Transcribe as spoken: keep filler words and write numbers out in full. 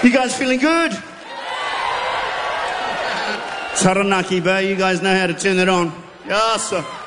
You guys feeling good? Taranaki Bay, you guys know how to turn it on. Yes, sir.